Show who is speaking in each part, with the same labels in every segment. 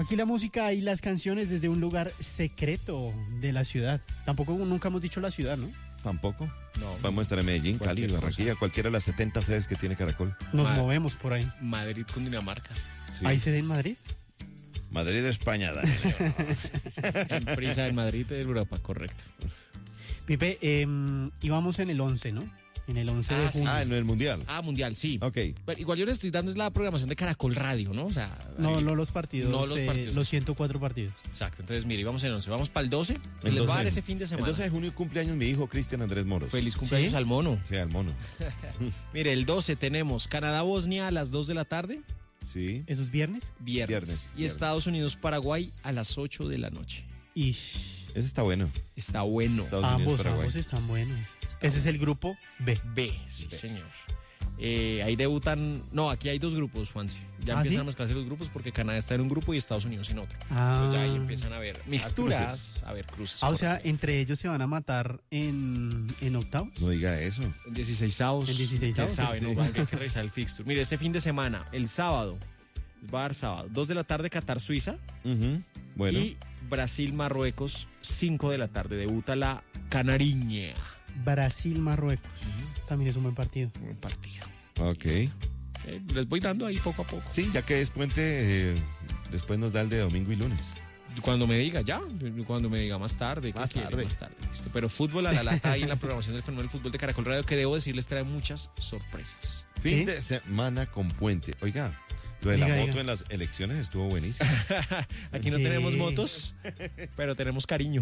Speaker 1: Aquí la música y las canciones desde un lugar secreto de la ciudad. Tampoco nunca hemos dicho la ciudad, ¿no?
Speaker 2: Tampoco.
Speaker 3: No.
Speaker 2: Vamos a estar en Medellín, Cali,
Speaker 3: Cualquier
Speaker 2: Barranquilla, cualquiera de las 70 sedes que tiene Caracol.
Speaker 1: Nos movemos por ahí.
Speaker 3: Madrid con Dinamarca.
Speaker 2: Sí.
Speaker 1: ¿Hay sede en Madrid?
Speaker 2: Madrid, España, Daniel.
Speaker 3: En Prisa en Madrid de Europa, correcto.
Speaker 1: Pipe, íbamos en el 11, ¿no? En el 11 de
Speaker 3: Ah, sí.
Speaker 1: junio.
Speaker 2: En el Mundial.
Speaker 3: Mundial, sí.
Speaker 2: Ok.
Speaker 3: Pero igual yo les estoy dando es la programación de Caracol Radio, ¿no? O sea,
Speaker 1: No,
Speaker 3: ahí-
Speaker 1: no los partidos.
Speaker 3: No los partidos.
Speaker 1: Los 104 partidos.
Speaker 3: Exacto. Entonces, mire, vamos en el 11. Vamos para el 12. Y
Speaker 2: El
Speaker 3: les va a
Speaker 2: 12.
Speaker 3: dar ese fin de semana.
Speaker 2: El 12 de junio cumpleaños mi hijo Cristian Andrés Moros.
Speaker 3: Feliz cumpleaños
Speaker 1: ¿Sí?
Speaker 3: al mono.
Speaker 2: O sea, el mono.
Speaker 3: Mire, el 12 tenemos Canadá-Bosnia a las 2 de la tarde.
Speaker 2: Sí.
Speaker 1: ¿Eso es viernes?
Speaker 3: Viernes. Y Estados Unidos-Paraguay a las 8 de la noche.
Speaker 1: Y
Speaker 2: Ese está bueno.
Speaker 3: Está bueno.
Speaker 2: Estados Unidos, Paraguay.
Speaker 1: ambos están buenos. Ese es el grupo B.
Speaker 3: B, sí, señor. Ahí debutan. No, aquí hay dos grupos, Juanse. Ya
Speaker 1: ¿Ah,
Speaker 3: empiezan
Speaker 1: sí?
Speaker 3: a mezclarse los grupos porque Canadá está en un grupo y Estados Unidos en otro.
Speaker 1: Ah.
Speaker 3: Entonces ya ahí empiezan a ver mixturas,
Speaker 2: cruces.
Speaker 3: a ver cruces.
Speaker 1: O sea, entre ellos se van a matar en octavos.
Speaker 2: No diga eso.
Speaker 3: en 16avos.
Speaker 1: En 16avos,
Speaker 3: Ya saben,
Speaker 1: sí.
Speaker 3: ¿no? Hay que revisar el fixture. Mire, este fin de semana, el sábado, va a dar sábado, 2 de la tarde, Qatar-Suiza.
Speaker 2: Ujú. Bueno.
Speaker 3: Y Brasil-Marruecos, 5 de la tarde. Debuta la Canariña.
Speaker 1: Brasil-Marruecos. También es un buen partido.
Speaker 3: Un partido.
Speaker 2: Ok.
Speaker 3: Les voy dando ahí poco a poco.
Speaker 2: Sí, ya que es puente, después nos da el de domingo y lunes.
Speaker 3: Cuando me diga, ya. Cuando me diga más tarde. ¿qué
Speaker 2: Más
Speaker 3: quiere?
Speaker 2: tarde.
Speaker 3: Más tarde. Listo. Pero fútbol a la lata ahí en la programación del Fenómeno del Fútbol de Caracol Radio, que debo decirles trae muchas sorpresas.
Speaker 2: Fin
Speaker 1: ¿Sí?
Speaker 2: de semana con puente. Oiga, lo de la
Speaker 1: Diga,
Speaker 2: moto
Speaker 1: diga.
Speaker 2: en las elecciones estuvo buenísimo.
Speaker 3: Aquí no
Speaker 1: Sí.
Speaker 3: tenemos motos, pero tenemos cariño.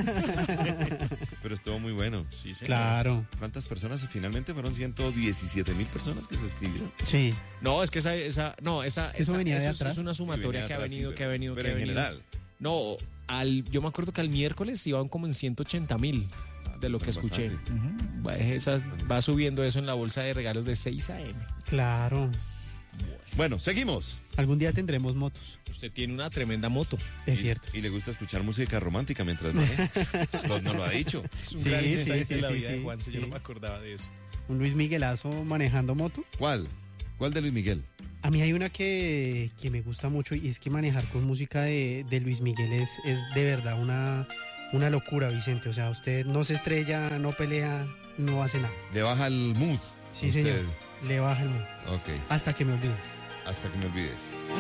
Speaker 2: Pero estuvo muy bueno.
Speaker 3: Sí, señor.
Speaker 1: Claro.
Speaker 2: ¿Cuántas personas? Finalmente fueron 117,000 personas que se escribieron.
Speaker 1: Sí.
Speaker 3: No, es que esa
Speaker 1: que eso venía de atrás.
Speaker 3: es una sumatoria
Speaker 2: Sí,
Speaker 3: que ha
Speaker 2: venía
Speaker 3: venido,
Speaker 2: atrás,
Speaker 3: que ha venido,
Speaker 2: pero
Speaker 3: que ha
Speaker 2: en
Speaker 3: venido.
Speaker 2: general.
Speaker 3: No, yo me acuerdo que al miércoles iban como en 180,000 de lo que
Speaker 2: Es
Speaker 3: escuché.
Speaker 2: bastante.
Speaker 3: Va subiendo eso en la bolsa de regalos de 6 a.m.
Speaker 1: Claro.
Speaker 2: Bueno, seguimos.
Speaker 1: Algún día tendremos motos.
Speaker 3: Usted tiene una tremenda moto.
Speaker 1: Es cierto.
Speaker 2: Y le gusta escuchar música romántica mientras maneja. No lo ha dicho.
Speaker 3: Es un
Speaker 1: Sí,
Speaker 3: gran
Speaker 1: sí,
Speaker 3: insight
Speaker 1: sí,
Speaker 3: de la
Speaker 1: sí,
Speaker 3: vida de
Speaker 1: sí,
Speaker 3: Juanse, yo
Speaker 1: sí.
Speaker 3: no me acordaba de eso.
Speaker 1: Un Luis Miguelazo manejando moto.
Speaker 2: ¿Cuál? ¿Cuál de Luis Miguel?
Speaker 1: A mí hay una que me gusta mucho y es que manejar con música de Luis Miguel es de verdad una locura, Vicente. O sea, usted no se estrella, no pelea, no hace nada.
Speaker 2: Le baja el mood.
Speaker 1: Sí,
Speaker 2: Usted.
Speaker 1: señor. Le baja el mundo.
Speaker 2: Ok,
Speaker 1: Hasta que me olvides.
Speaker 2: hasta que me olvides.